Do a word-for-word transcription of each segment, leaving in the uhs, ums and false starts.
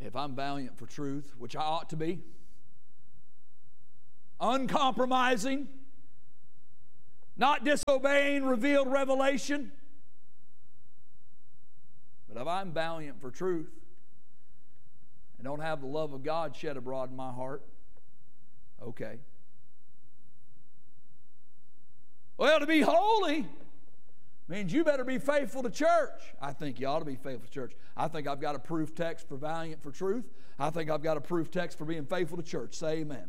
if I'm valiant for truth, which I ought to be, uncompromising, not disobeying revealed revelation, but if I'm valiant for truth and don't have the love of God shed abroad in my heart, okay. Well, to be holy means you better be faithful to church. I think you ought to be faithful to church. I think I've got a proof text for valiant for truth. I think I've got a proof text for being faithful to church. Say amen.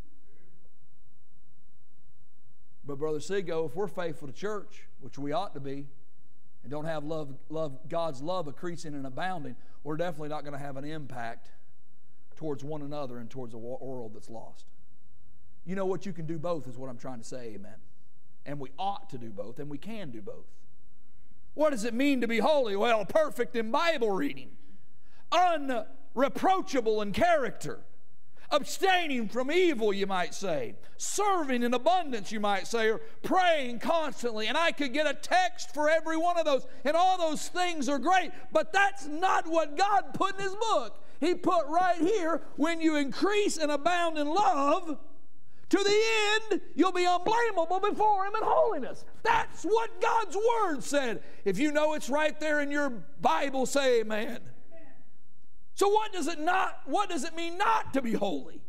But Brother Seago, if we're faithful to church, which we ought to be, and don't have love, love God's love increasing and abounding, we're definitely not going to have an impact towards one another and towards a world that's lost. You know what? You can do both is what I'm trying to say, amen. And we ought to do both, and we can do both. What does it mean to be holy? Well, perfect in Bible reading, unreproachable in character, abstaining from evil, you might say, serving in abundance, you might say, or praying constantly. And I could get a text for every one of those, and all those things are great, but that's not what God put in His book. He put right here, when you increase and abound in love, to the end, you'll be unblameable before Him in holiness. That's what God's Word said. If you know it's right there in your Bible, say amen. Amen. So what does it not, what does it mean not to be holy?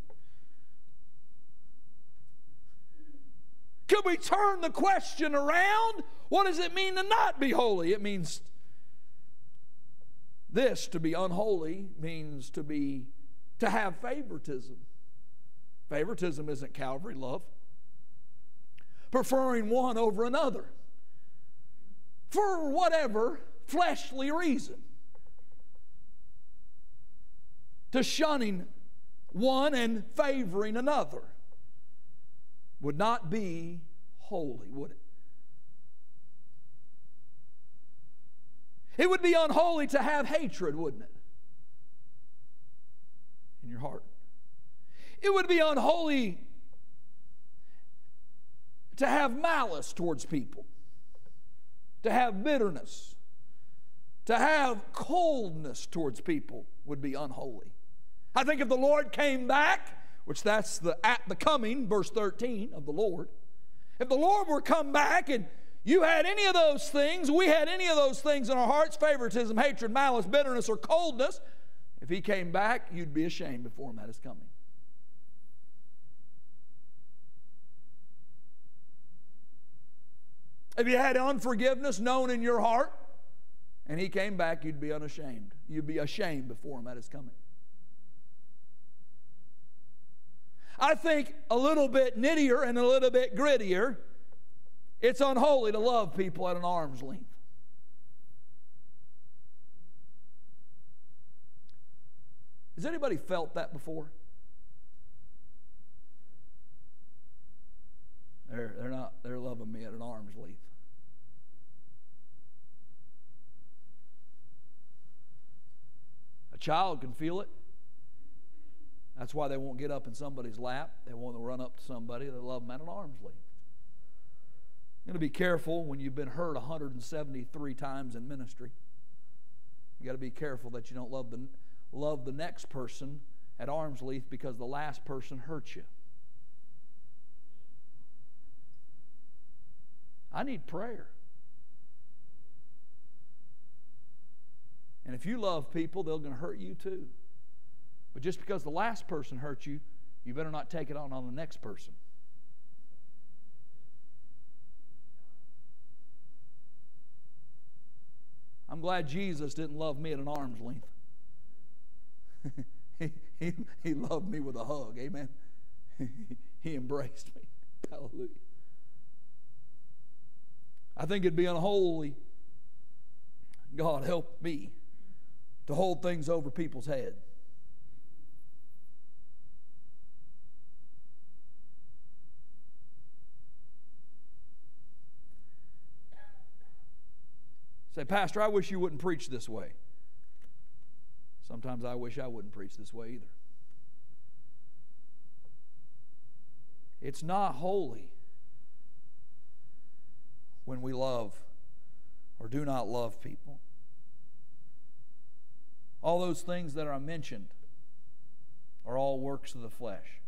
Could we turn the question around? What does it mean to not be holy? It means this: to be unholy means to be, to have favoritism. Favoritism isn't Calvary love. Preferring one over another for whatever fleshly reason. To shunning one and favoring another would not be holy, would it? It would be unholy to have hatred, wouldn't it? In your heart. It would be unholy to have malice towards people, to have bitterness, to have coldness towards people would be unholy. I think if the Lord came back, which that's the at the coming, verse thirteen of the Lord, if the Lord were come back and you had any of those things, we had any of those things in our hearts, favoritism, hatred, malice, bitterness, or coldness, if He came back, you'd be ashamed before Him at His coming. If you had unforgiveness known in your heart and He came back, you'd be unashamed. You'd be ashamed before Him at His coming. I think a little bit nittier and a little bit grittier, it's unholy to love people at an arm's length. Has anybody felt that before? They're, they're not, they're loving me at an arm's length. A child can feel it. That's why they won't get up in somebody's lap. They want to run up to somebody. They love them at an arm's length. You've got to be careful when you've been hurt one hundred seventy-three times in ministry. You've got to be careful that you don't love the, love the next person at arm's length because the last person hurt you. I need prayer. And if you love people, they're going to hurt you too. But just because the last person hurt you, you better not take it on on the next person. I'm glad Jesus didn't love me at an arm's length. he, he, he loved me with a hug. Amen. He embraced me. Hallelujah. I think it'd be unholy, God help me, to hold things over people's head. Say, Pastor, I wish you wouldn't preach this way. Sometimes I wish I wouldn't preach this way either. It's not holy when we love or do not love people. All those things that are mentioned are all works of the flesh.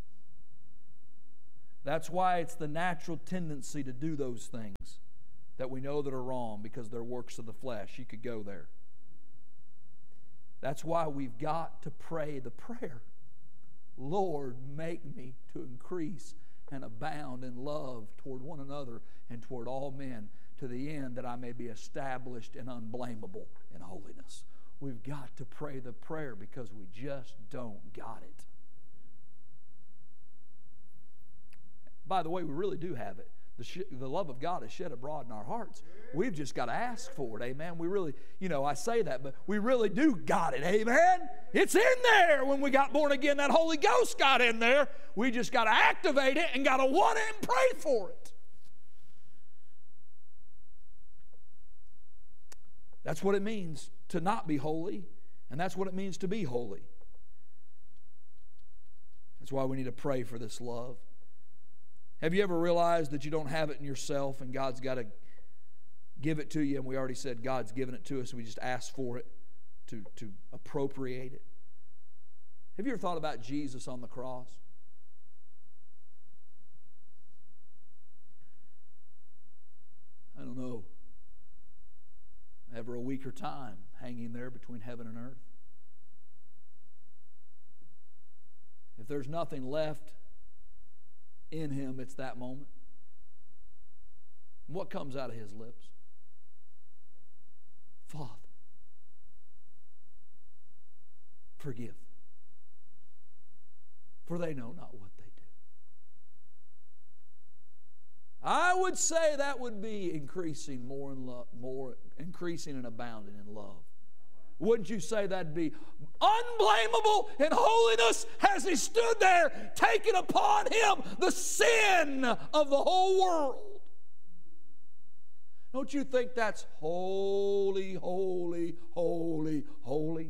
That's why it's the natural tendency to do those things that we know that are wrong, because they're works of the flesh. You could go there. That's why we've got to pray the prayer, Lord, make me to increase and abound in love toward one another and toward all men, to the end that I may be established and unblameable in holiness. We've got to pray the prayer because we just don't got it. By the way, we really do have it. The, sh- the love of God is shed abroad in our hearts. We've just got to ask for it, amen. We really, you know, I say that, but we really do got it, amen. It's in there when we got born again. That Holy Ghost got in there. We just got to activate it and got to want it and pray for it. That's what it means to not be holy, and that's what it means to be holy. That's why we need to pray for this love. Have you ever realized that you don't have it in yourself and God's got to give it to you? And we already said God's given it to us. We just ask for it to, to appropriate it. Have you ever thought about Jesus on the cross? I don't know. Ever a weaker time hanging there between heaven and earth? If there's nothing left in him, it's that moment. And what comes out of his lips? Father, forgive them, for they know not what they do. I would say that would be increasing more and love, more increasing and abounding in love. Wouldn't you say that'd be unblameable in holiness as he stood there, taking upon him the sin of the whole world? Don't you think that's holy, holy, holy, holy?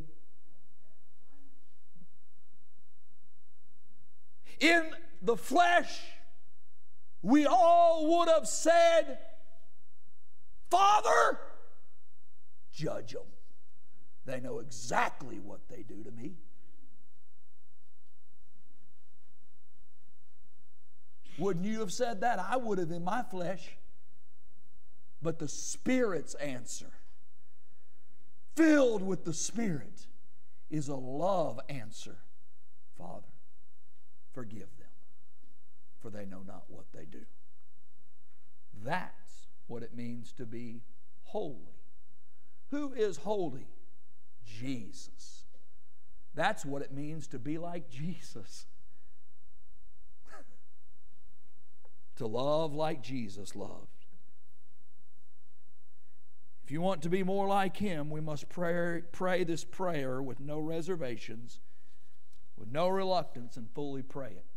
In the flesh, we all would have said, Father, judge them. They know exactly what they do to me. Wouldn't you have said that? I would have in my flesh. But the Spirit's answer, filled with the Spirit, is a love answer. Father, forgive them, for they know not what they do. That's what it means to be holy. Who is holy? Jesus. That's what it means to be like Jesus. To love like Jesus loved. If you want to be more like him, we must pray, pray this prayer with no reservations, with no reluctance, and fully pray it.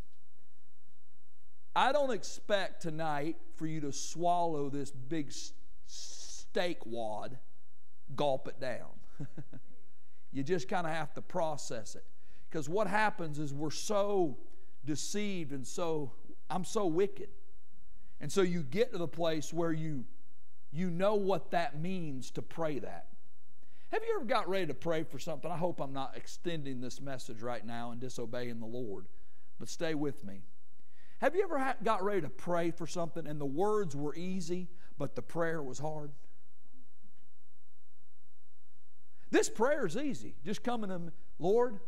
I don't expect tonight for you to swallow this big steak wad, gulp it down. You just kind of have to process it. Because what happens is we're so deceived and so, I'm so wicked. And so you get to the place where you, you know what that means to pray that. Have you ever got ready to pray for something? I hope I'm not extending this message right now and disobeying the Lord, but stay with me. Have you ever got ready to pray for something and the words were easy, but the prayer was hard? This prayer is easy. Just coming to, Lord,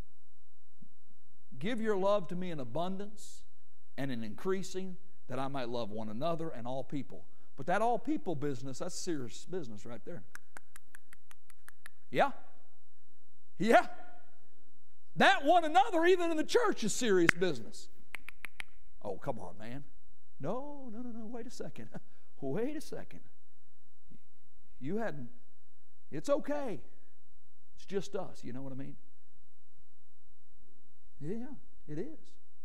give your love to me in abundance and in increasing, that I might love one another and all people. But that all people business, that's serious business right there. Yeah. Yeah. That one another, even in the church, is serious business. Oh, come on, man. No, no, no, no. Wait a second. Wait a second. You hadn't, it's okay. It's just us. You know what I mean? Yeah, it is.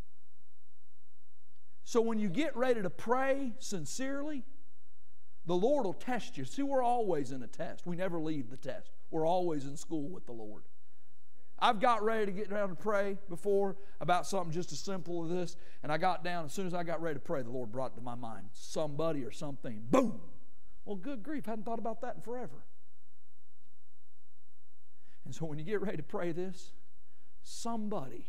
So when you get ready to pray sincerely, the Lord will test you. See, we're always in a test. We never leave the test. We're always in school with the Lord. I've got ready to get down to pray before about something just as simple as this, and I got down. As soon as I got ready to pray, the Lord brought it to my mind somebody or something. Boom! Well, good grief, I hadn't thought about that in forever. And so when you get ready to pray this, somebody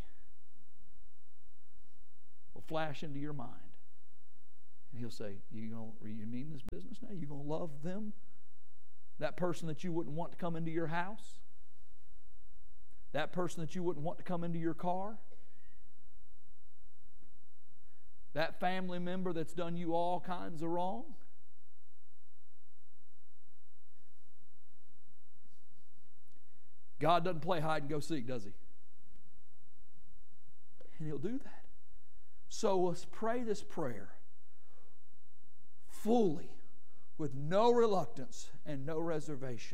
will flash into your mind. And he'll say, you gonna, you mean this business now? You going to love them? That person that you wouldn't want to come into your house? That person that you wouldn't want to come into your car? That family member that's done you all kinds of wrong? God doesn't play hide and go seek, does He? And He'll do that. So let's pray this prayer fully, with no reluctance and no reservation.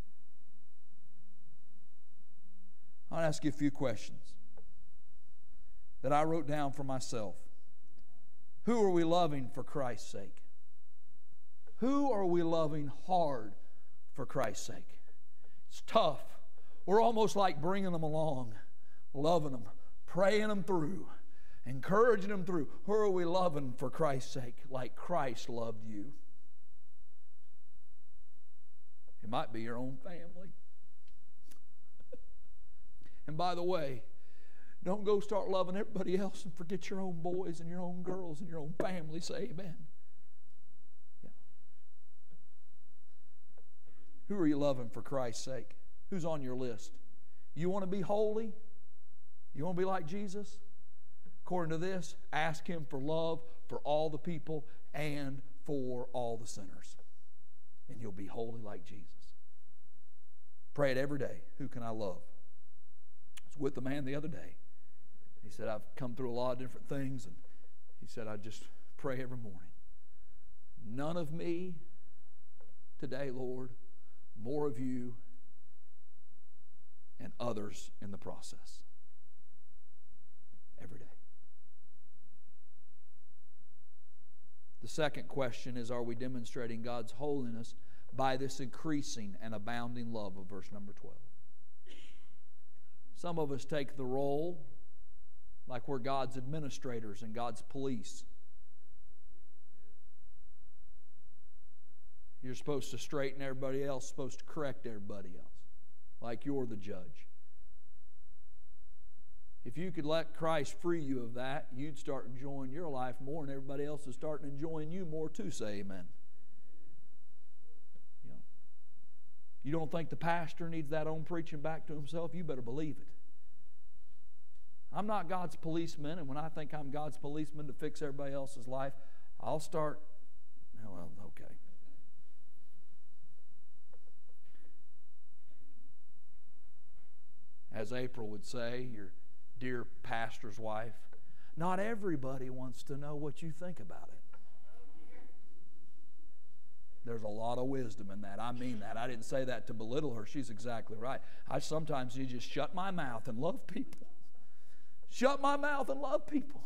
I'll ask you a few questions that I wrote down for myself. Who are we loving for Christ's sake? Who are we loving hard for Christ's sake? It's tough. We're almost like bringing them along, loving them, praying them through, encouraging them through. Who are we loving for Christ's sake, like Christ loved you? It might be your own family. And by the way, don't go start loving everybody else and forget your own boys and your own girls and your own family. Say amen. Yeah. Who are you loving for Christ's sake? Who's on your list? You want to be holy? You want to be like Jesus? According to this, ask Him for love for all the people and for all the sinners. And you'll be holy like Jesus. Pray it every day. Who can I love? I was with a man the other day. He said, I've come through a lot of different things, and he said, I just pray every morning. None of me today, Lord, more of you, and others in the process. Every day. The second question is, are we demonstrating God's holiness by this increasing and abounding love of verse number twelve? Some of us take the role like we're God's administrators and God's police. You're supposed to straighten everybody else, supposed to correct everybody else, like you're the judge. If you could let Christ free you of that, you'd start enjoying your life more, and everybody else is starting enjoying you more too. Say amen. You know, you don't think the pastor needs that own preaching back to himself? You better believe it. I'm not God's policeman, and when I think I'm God's policeman to fix everybody else's life, I'll start, well, okay. As April would say, your dear pastor's wife, not everybody wants to know what you think about it. There's a lot of wisdom in that. I mean that. I didn't say that to belittle her. She's exactly right. I sometimes need to just shut my mouth and love people. Shut my mouth and love people.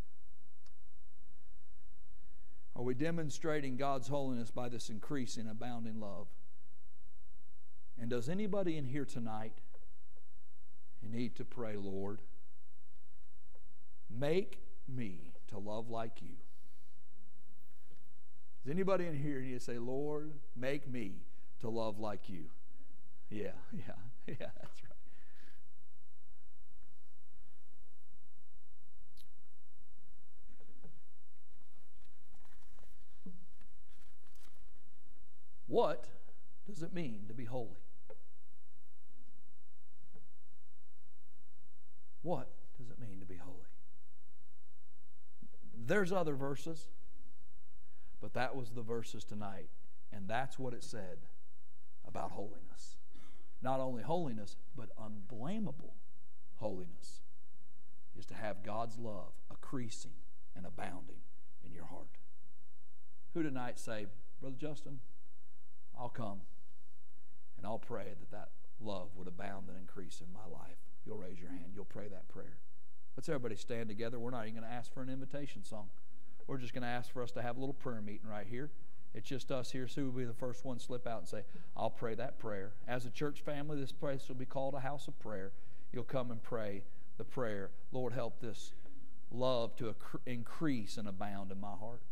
Are we demonstrating God's holiness by this increasing, abounding love? And does anybody in here tonight need to pray, Lord, make me to love like you? Does anybody in here need to say, Lord, make me to love like you? Yeah, yeah, yeah, that's right. What does it mean to be holy? What does it mean to be holy? There's other verses, but that was the verses tonight, and that's what it said about holiness. Not only holiness, but unblameable holiness is to have God's love increasing and abounding in your heart. Who tonight say, Brother Justin, I'll come and I'll pray that that love would abound and increase in my life. You'll raise your hand. You'll pray that prayer. Let's everybody stand together. We're not even going to ask for an invitation song. We're just going to ask for us to have a little prayer meeting right here. It's just us here. Sue will be the first one to slip out and say, I'll pray that prayer. As a church family, this place will be called a house of prayer. You'll come and pray the prayer. Lord, help this love to increase and abound in my heart.